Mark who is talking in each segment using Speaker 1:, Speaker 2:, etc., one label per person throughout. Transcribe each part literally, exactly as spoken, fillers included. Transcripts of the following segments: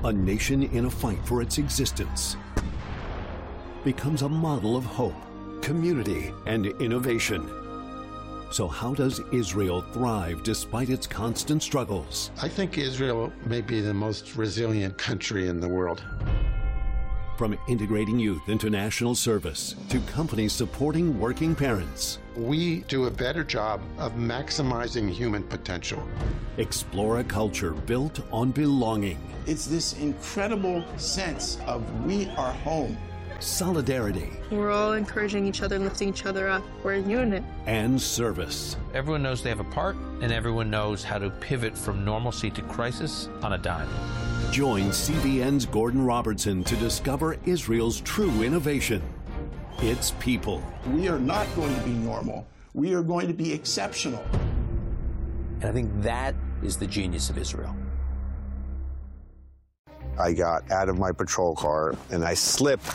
Speaker 1: a nation in a fight for its existence, becomes a model of hope, community, and innovation. So how does Israel thrive despite its constant struggles?
Speaker 2: I think Israel may be the most resilient country in the world.
Speaker 1: From integrating youth into national service to companies supporting working parents,
Speaker 2: we do a better job of maximizing human potential.
Speaker 1: Explore a culture built on belonging.
Speaker 3: It's this incredible sense of we are home.
Speaker 1: Solidarity.
Speaker 4: We're all encouraging each other, lifting each other up. We're a unit.
Speaker 1: And service.
Speaker 5: Everyone knows they have a part, and everyone knows how to pivot from normalcy to crisis on a dime.
Speaker 1: Join C B N's Gordon Robertson to discover Israel's true innovation. Its people.
Speaker 3: We are not going to be normal. We are going to be exceptional.
Speaker 6: And I think that is the genius of Israel.
Speaker 7: I got out of my patrol car and I slipped.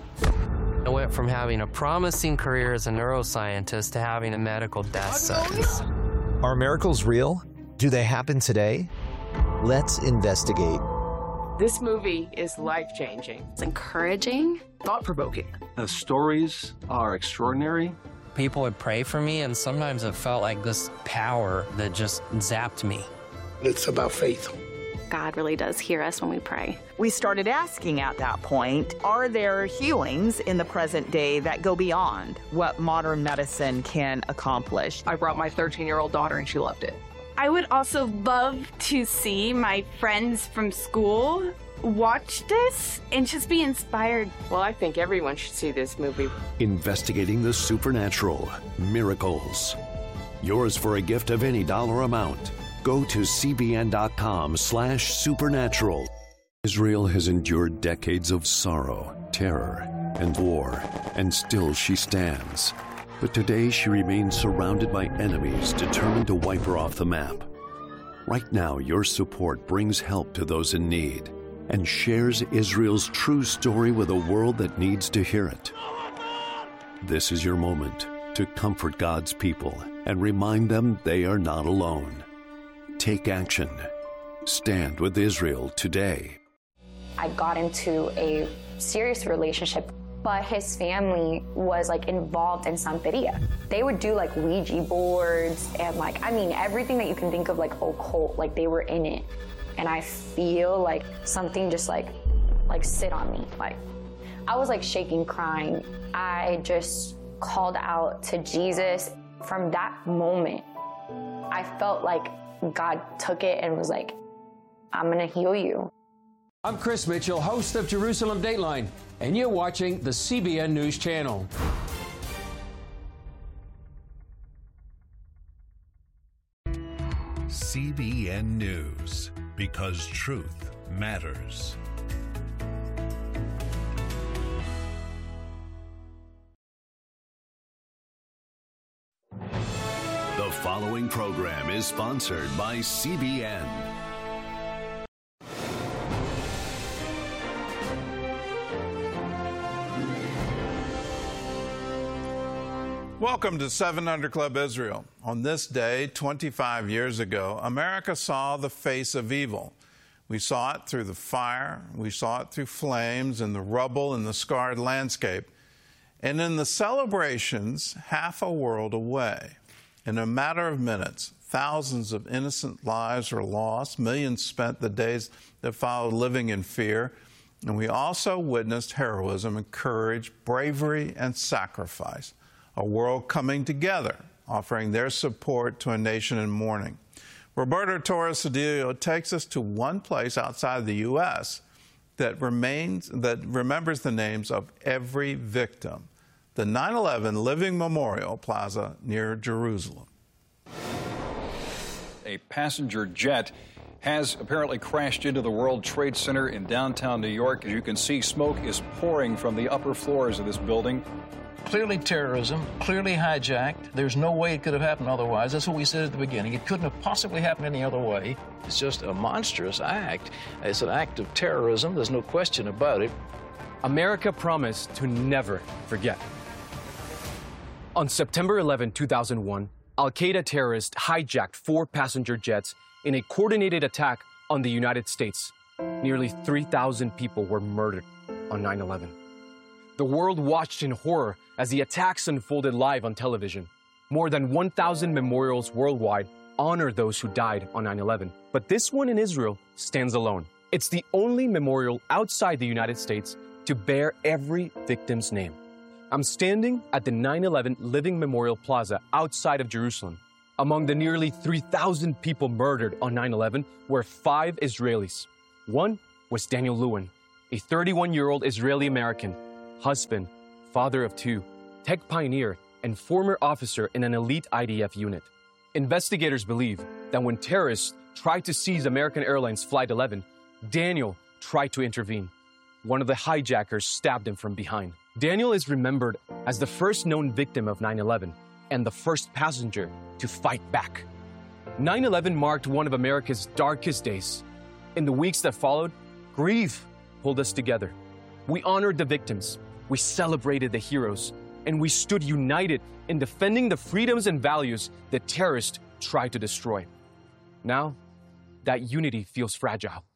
Speaker 8: I went from having a promising career as a neuroscientist to having a medical death sentence.
Speaker 9: Are miracles real? Do they happen today? Let's investigate.
Speaker 10: This movie is life-changing.
Speaker 11: It's encouraging.
Speaker 10: Thought-provoking.
Speaker 12: The stories are extraordinary.
Speaker 8: People would pray for me, and sometimes it felt like this power that just zapped me.
Speaker 3: It's about faith.
Speaker 11: God really does hear us when we pray.
Speaker 13: We started asking at that point, are there healings in the present day that go beyond what modern medicine can accomplish?
Speaker 10: I brought my thirteen-year-old daughter, and she loved it.
Speaker 14: I would also love to see my friends from school watch this and just be inspired.
Speaker 10: Well, I think everyone should see this movie.
Speaker 1: Investigating the supernatural, miracles. Yours for a gift of any dollar amount. Go to cbn.com slash supernatural. Israel has endured decades of sorrow, terror, and war, and still she stands. But today she remains surrounded by enemies determined to wipe her off the map. Right now, your support brings help to those in need and shares Israel's true story with a world that needs to hear it. This is your moment to comfort God's people and remind them they are not alone. Take action. Stand with Israel today.
Speaker 15: I got into a serious relationship, but his family was like involved in Santeria. They would do like Ouija boards and like, I mean, everything that you can think of like occult, like they were in it. And I feel like something just like, like sit on me. Like I was like shaking, crying. I just called out to Jesus. From that moment, I felt like God took it and was like, I'm gonna heal you.
Speaker 16: I'm Chris Mitchell, host of Jerusalem Dateline, and you're watching the C B N News Channel.
Speaker 1: C B N News, because truth matters. The following program is sponsored by C B N.
Speaker 17: Welcome to seven Under Club Israel. On this day, twenty-five years ago, America saw the face of evil. We saw it through the fire, we saw it through flames and the rubble and the scarred landscape. And in the celebrations, half a world away, in a matter of minutes, thousands of innocent lives were lost, millions spent the days that followed living in fear, and we also witnessed heroism and courage, bravery and sacrifice. A world coming together, offering their support to a nation in mourning. Roberto Torres Cedillo takes us to one place outside the U S that remains, that remembers the names of every victim, the nine eleven Living Memorial Plaza near Jerusalem.
Speaker 18: A passenger jet has apparently crashed into the World Trade Center in downtown New York. As you can see, smoke is pouring from the upper floors of this building.
Speaker 19: Clearly terrorism, clearly hijacked. There's no way it could have happened otherwise. That's what we said at the beginning. It couldn't have possibly happened any other way. It's just a monstrous act. It's an act of terrorism. There's no question about it.
Speaker 20: America promised to never forget. On September eleventh, two thousand one, Al-Qaeda terrorists hijacked four passenger jets in a coordinated attack on the United States. nearly three thousand people were murdered on nine eleven. The world watched in horror as the attacks unfolded live on television. More than one thousand memorials worldwide honor those who died on nine eleven. But this one in Israel stands alone. It's the only memorial outside the United States to bear every victim's name. I'm standing at the nine eleven Living Memorial Plaza outside of Jerusalem. Among the nearly three thousand people murdered on nine eleven were five Israelis. One was Daniel Lewin, a thirty-one-year-old Israeli-American, husband, father of two, tech pioneer, and former officer in an elite I D F unit. Investigators believe that when terrorists tried to seize American Airlines Flight eleven, Daniel tried to intervene. One of the hijackers stabbed him from behind. Daniel is remembered as the first known victim of nine eleven and the first passenger to fight back. nine eleven marked one of America's darkest days. In the weeks that followed, grief pulled us together. We honored the victims, we celebrated the heroes, and we stood united in defending the freedoms and values that terrorists tried to destroy. Now, that unity feels fragile.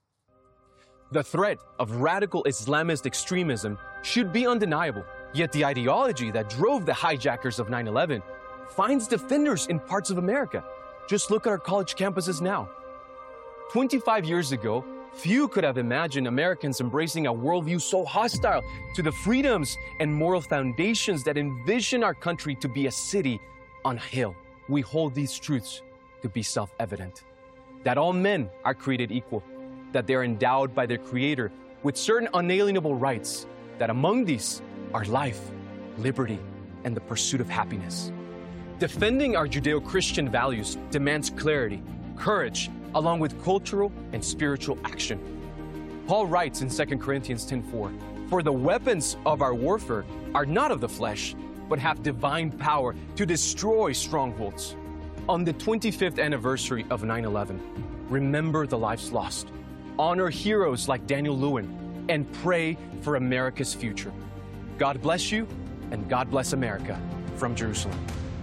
Speaker 20: The threat of radical Islamist extremism should be undeniable, yet the ideology that drove the hijackers of nine eleven finds defenders in parts of America. Just look at our college campuses now. twenty-five years ago, few could have imagined Americans embracing a worldview so hostile to the freedoms and moral foundations that envision our country to be a city on a hill. We hold these truths to be self-evident. That all men are created equal, that they're endowed by their Creator with certain unalienable rights, that among these are life, liberty, and the pursuit of happiness. Defending our Judeo-Christian values demands clarity, courage, along with cultural and spiritual action. Paul writes in Second Corinthians ten four, "For the weapons of our warfare are not of the flesh, but have divine power to destroy strongholds." On the twenty-fifth anniversary of nine eleven, remember the lives lost, honor heroes like Daniel Lewin, and pray for America's future. God bless you, and God bless America from Jerusalem.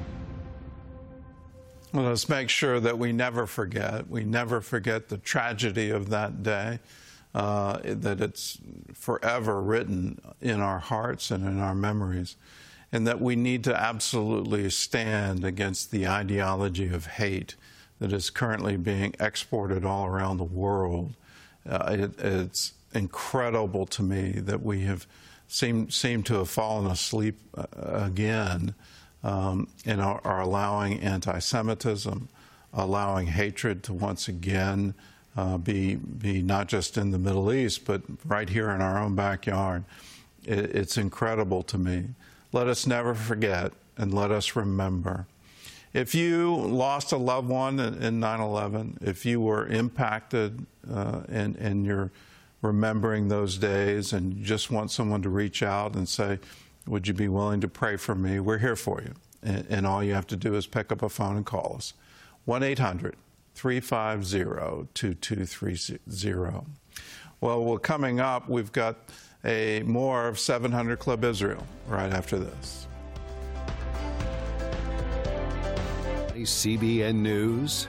Speaker 17: Well, let's make sure that we never forget. We never forget the tragedy of that day, uh, that it's forever written in our hearts and in our memories, and that we need to absolutely stand against the ideology of hate that is currently being exported all around the world. Uh, it, it's incredible to me that we have seemed, seemed to have fallen asleep uh, again. Um, and are, are allowing anti-Semitism, allowing hatred to once again uh, be, be not just in the Middle East, but right here in our own backyard. It, it's incredible to me. Let us never forget, and let us remember. If you lost a loved one in, in nine eleven, if you were impacted uh, and, and you're remembering those days and you just want someone to reach out and say, would you be willing to pray for me? We're here for you. And, and all you have to do is pick up a phone and call us. one eight hundred, three five zero, two two three zero. Well, well, coming up, we've got a more of seven hundred Club Israel right after this.
Speaker 1: C B N News.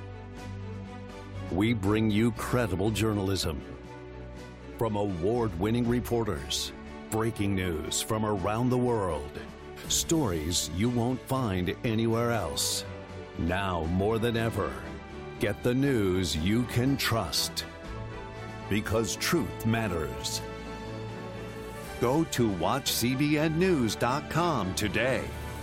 Speaker 1: We bring you credible journalism from award-winning reporters. Breaking news from around the world. Stories you won't find anywhere else. Now more than ever, get the news you can trust. Because truth matters. Go to watch C B N news dot com today.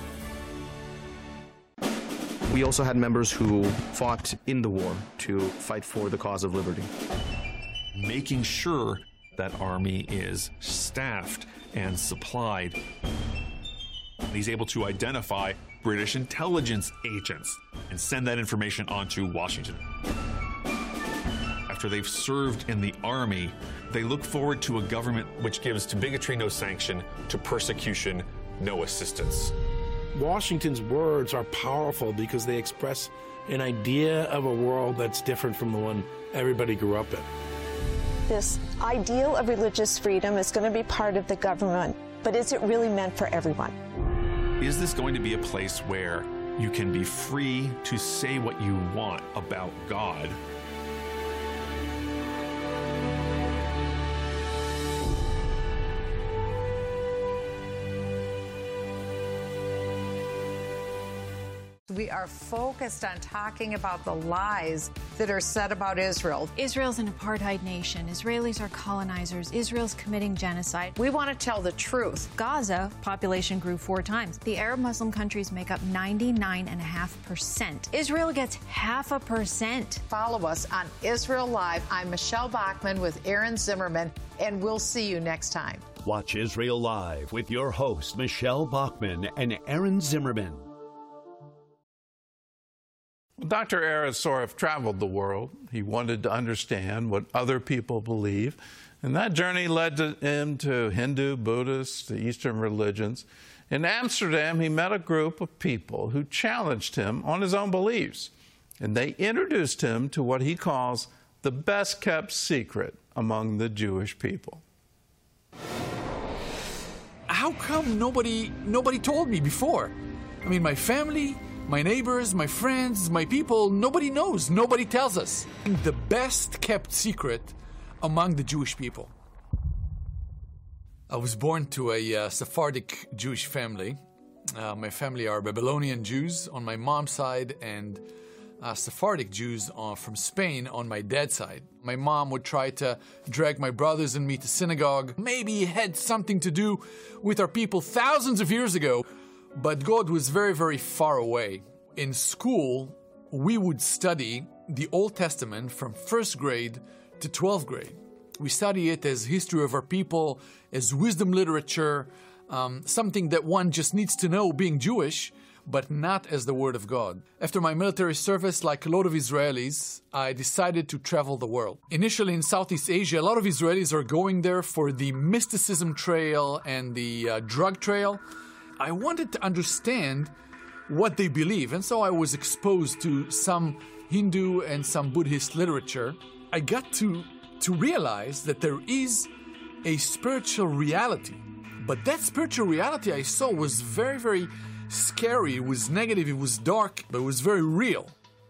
Speaker 21: We also had members who fought in the war to fight for the cause of liberty.
Speaker 22: Making sure that army is staffed and supplied. He's able to identify British intelligence agents and send that information on to Washington. After they've served in the army, they look forward to a government which gives to bigotry no sanction, to persecution no assistance.
Speaker 23: Washington's words are powerful because they express an idea of a world that's different from the one everybody grew up in.
Speaker 24: This ideal of religious freedom is going to be part of the government, but is it really meant for everyone?
Speaker 22: Is this going to be a place where you can be free to say what you want about God?
Speaker 2: We are focused on talking about the lies that are said about Israel.
Speaker 4: Israel's an apartheid nation. Israelis are colonizers. Israel's committing genocide.
Speaker 2: We want to tell the truth.
Speaker 4: Gaza, population grew four times. The Arab Muslim countries make up ninety-nine point five percent. Israel gets half a percent.
Speaker 2: Follow us on Israel Live. I'm Michelle Bachmann with Aaron Zimmerman, and we'll see you next time.
Speaker 1: Watch Israel Live with your hosts, Michelle Bachmann and Aaron Zimmerman.
Speaker 17: Doctor Erez Soreff traveled the world. He wanted to understand what other people believe, and that journey led to him to Hindu, Buddhist, the Eastern religions. In Amsterdam, he met a group of people who challenged him on his own beliefs, and they introduced him to what he calls the best-kept secret among the Jewish people.
Speaker 5: How come nobody nobody told me before? I mean, my family, my neighbors, my friends, my people, nobody knows. Nobody tells us. The best-kept secret among the Jewish people. I was born to a uh, Sephardic Jewish family. Uh, my family are Babylonian Jews on my mom's side and uh, Sephardic Jews uh, from Spain on my dad's side. My mom would try to drag my brothers and me to synagogue. Maybe it had something to do with our people thousands of years ago, but God was very, very far away. In school, we would study the Old Testament from first grade to twelfth grade. We study it as history of our people, as wisdom literature, um, something that one just needs to know being Jewish, but not as the Word of God. After my military service, like a lot of Israelis, I decided to travel the world. Initially in Southeast Asia, a lot of Israelis are going there for the mysticism trail and the uh, drug trail. I wanted to understand what they believe, and so I was exposed to some Hindu and some Buddhist literature. I got to, to realize that there is a spiritual reality, but that spiritual reality I saw was very, very scary. It was negative, it was dark, but it was very real.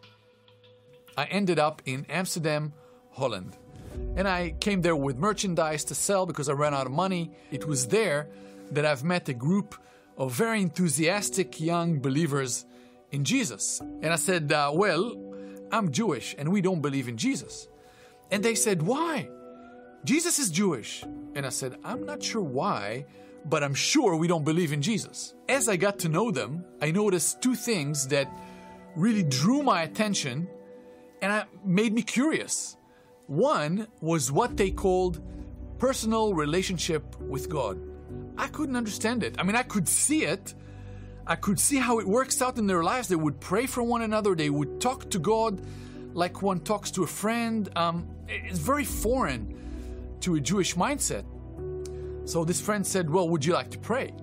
Speaker 5: I ended up in Amsterdam, Holland. And I came there with merchandise to sell because I ran out of money. It was there that I've met a group of very enthusiastic young believers in Jesus. And I said, uh, well, I'm Jewish and we don't believe in Jesus. And they said, why? Jesus is Jewish. And I said, I'm not sure why, but I'm sure we don't believe in Jesus. As I got to know them, I noticed two things that really drew my attention and I, made me curious. One was what they called personal relationship with God. I couldn't understand it. I mean, I could see it. I could see how it works out in their lives. They would pray for one another. They would talk to God like one talks to a friend. Um, it's very foreign to a Jewish mindset. So this friend said, well, would you like to pray?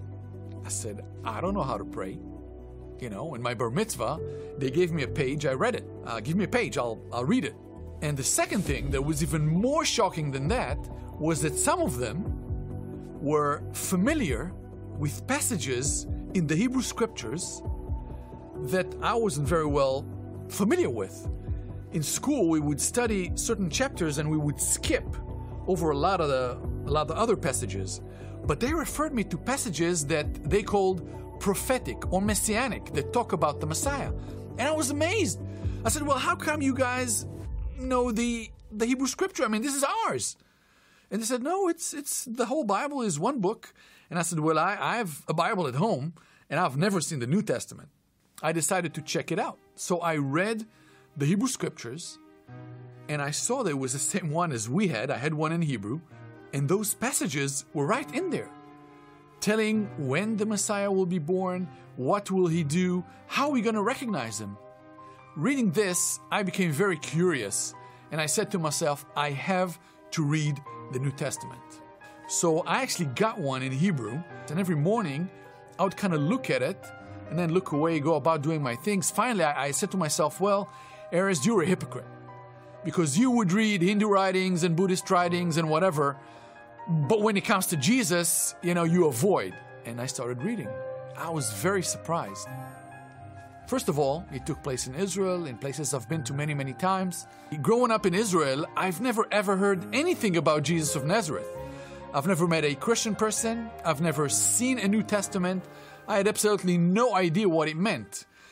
Speaker 5: I said, I don't know how to pray. You know, in my bar mitzvah, they gave me a page, I read it. Uh, give me a page, I'll, I'll read it. And the second thing that was even more shocking than that was that some of them were familiar with passages in the Hebrew scriptures that I wasn't very well familiar with. In school, we would study certain chapters and we would skip over a lot of the a lot of the other passages, but they referred me to passages that they called prophetic or messianic that talk about the Messiah. And I was amazed. I said, well, how come you guys know the the Hebrew scripture? I mean, this is ours. And they said, no, it's it's the whole Bible is one book. And I said, well, I, I have a Bible at home and I've never seen the New Testament. I decided to check it out. So I read the Hebrew scriptures and I saw there was the same one as we had. I had one in Hebrew. And those passages were right in there, telling when the Messiah will be born, what will he do, how are we going to recognize him. Reading this, I became very curious, and I said to myself, I have to read the New Testament. So I actually got one in Hebrew, and every morning I would kind of look at it, and then look away, go about doing my things. Finally, I, I said to myself, well, Erez, you're a hypocrite, because you would read Hindu writings and Buddhist writings and whatever, but when it comes to Jesus, you know, you avoid. And I started reading. I was very surprised. First of all, it took place in Israel, in places I've been to many, many times. Growing up in Israel, I've never ever heard anything about Jesus of Nazareth. I've never met a Christian person. I've never seen a New Testament. I had absolutely no idea what it meant.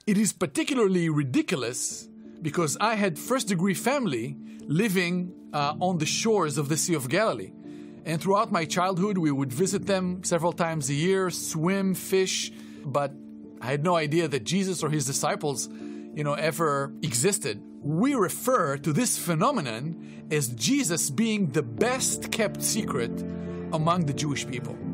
Speaker 5: It is particularly ridiculous because I had first-degree family living uh, on the shores of the Sea of Galilee. And throughout my childhood, we would visit them several times a year, swim, fish, but I had no idea that Jesus or his disciples, you know, ever existed. We refer to this phenomenon as Jesus being the best-kept secret among the Jewish people.